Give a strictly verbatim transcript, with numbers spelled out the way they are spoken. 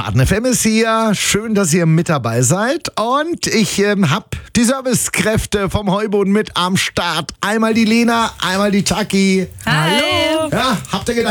Baden F M ist hier. Schön, dass ihr mit dabei seid. Und ich ähm, habe die Servicekräfte vom Heuboden mit am Start. Einmal die Lena, einmal die Taki. Hallo. Ja, habt ihr gedacht,